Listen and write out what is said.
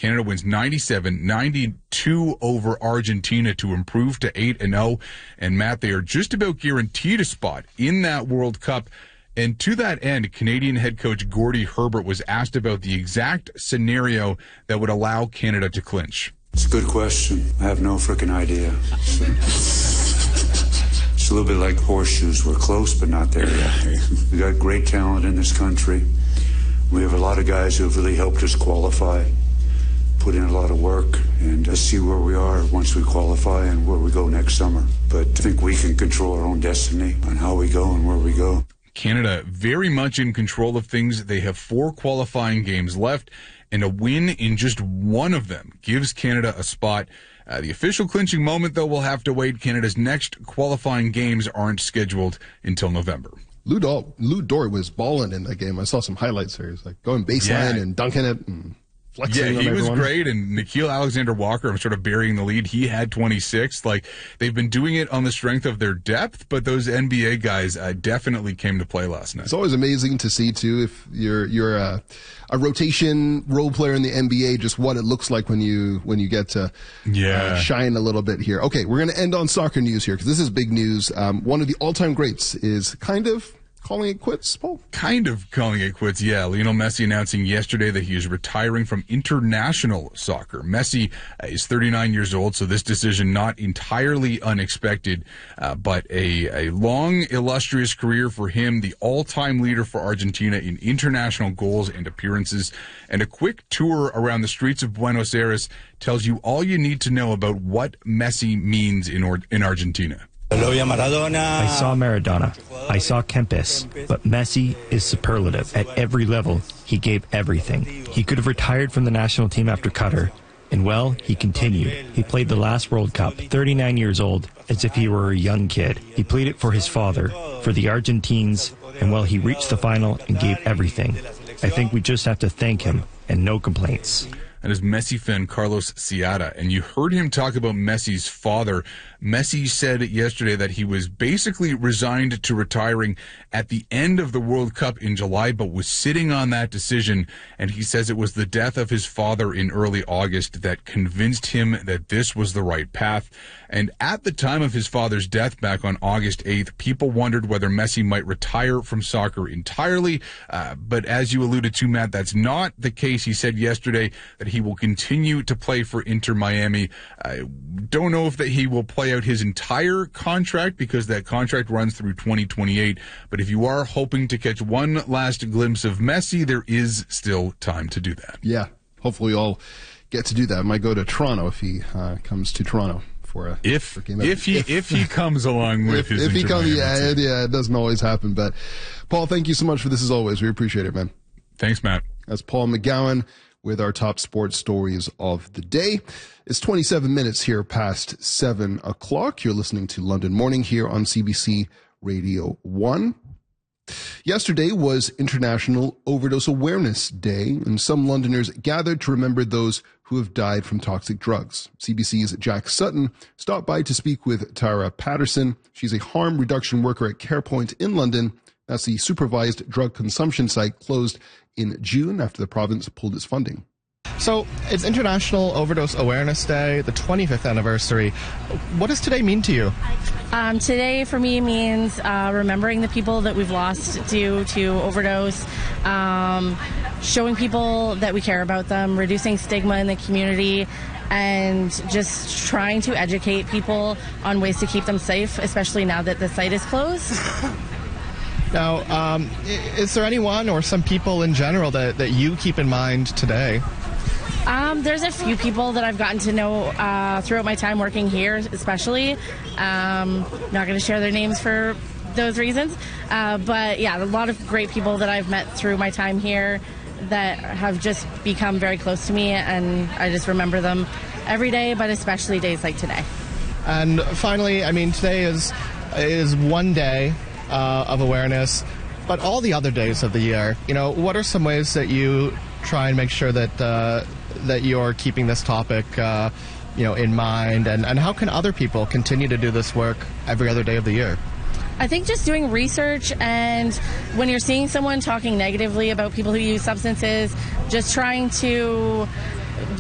Canada wins 97-92 over Argentina to improve to 8-0. And Matt, they are just about guaranteed a spot in that World Cup. And to that end, Canadian head coach Gordie Herbert was asked about the exact scenario that would allow Canada to clinch. It's a good question. I have no freaking idea. It's a little bit like horseshoes. We're close, but not there yet. We got great talent in this country. We have a lot of guys who have really helped us qualify, put in a lot of work, and see where we are once we qualify and where we go next summer. But I think we can control our own destiny on how we go and where we go. Canada very much in control of things. They have 4 qualifying games left, and a win in just one of them gives Canada a spot. The official clinching moment, though, will have to wait. Canada's next qualifying games aren't scheduled until November. Lou Dort was balling in that game. I saw some highlights there. He was like going baseline and dunking it and flexing. Yeah, he was great. And Nickeil Alexander-Walker, I'm sort of burying the lead. He had 26. Like, they've been doing it on the strength of their depth, but those NBA guys definitely came to play last night. It's always amazing to see, too, if you're a rotation role player in the NBA, just what it looks like when you get to shine a little bit here. Okay, we're going to end on soccer news here because this is big news. One of the all-time greats is kind of calling it quits, Paul? Kind of calling it quits, yeah. Lionel Messi announcing yesterday that he is retiring from international soccer. Messi is 39 years old, so this decision not entirely unexpected, but a long, illustrious career for him, the all-time leader for Argentina in international goals and appearances. And a quick tour around the streets of Buenos Aires tells you all you need to know about what Messi means in Argentina. I saw Maradona. I saw Kempes. But Messi is superlative. At every level, he gave everything. He could have retired from the national team after Qatar. And, well, he continued. He played the last World Cup, 39 years old, as if he were a young kid. He played it for his father, for the Argentines, and, well, he reached the final and gave everything. I think we just have to thank him, and no complaints. And is Messi fan Carlos Ciara. And you heard him talk about Messi's father. Messi said yesterday that he was basically resigned to retiring at the end of the World Cup in July, but was sitting on that decision. And he says it was the death of his father in early August that convinced him that this was the right path. And at the time of his father's death back on August 8th, people wondered whether Messi might retire from soccer entirely. But as you alluded to, Matt, that's not the case. He said yesterday that he will continue to play for Inter Miami. I don't know if that he will play out his entire contract because that contract runs through 2028. But if you are hoping to catch one last glimpse of Messi, there is still time to do that. Yeah, hopefully you'll get to do that. I might go to Toronto if he comes to Toronto. If he comes along with his if he comes, it doesn't always happen. But Paul, thank you so much for this as always. We appreciate it, man. Thanks, Matt. That's Paul McGowan with our top sports stories of the day. It's 27 minutes here past 7 o'clock. You're listening to London Morning here on CBC Radio 1. Yesterday was International Overdose Awareness Day, and some Londoners gathered to remember those who have died from toxic drugs. CBC's Jack Sutton stopped by to speak with Tara Patterson. She's a harm reduction worker at CarePoint in London. That's the supervised drug consumption site closed in June after the province pulled its funding. So it's International Overdose Awareness Day, the 25th anniversary. What does today mean to you? Today for me means remembering the people that we've lost due to overdose, showing people that we care about them, reducing stigma in the community, and just trying to educate people on ways to keep them safe, especially now that the site is closed. Now, is there anyone or some people in general that you keep in mind today? There's a few people that I've gotten to know throughout my time working here, especially. Not going to share their names for those reasons. But yeah, a lot of great people that I've met through my time here that have just become very close to me, and I just remember them every day, but especially days like today. And finally, I mean, today is one day of awareness, but all the other days of the year, you know, what are some ways that you try and make sure that that you're keeping this topic in mind, and how can other people continue to do this work every other day of the year? I think just doing research, and when you're seeing someone talking negatively about people who use substances, just trying to